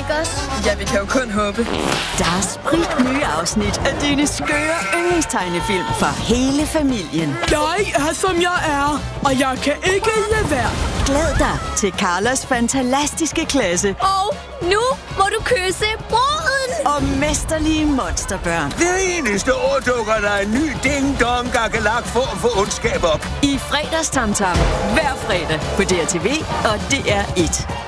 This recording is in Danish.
ikke også? Ja, vi kan jo kun håbe. Der er spritnye afsnit af dine skøre yndlingstegnefilm for hele familien. Jeg er, som jeg er, og jeg kan ikke lade være. Glæd dig til Carlos fantastiske klasse Og nu må du kysse bruden! og mesterlige monsterbørn. Hver eneste år dukker der en ny ding-dong gakkelak form for ondskab op. I Fredagstamtam hver fredag på DRTV og DR1.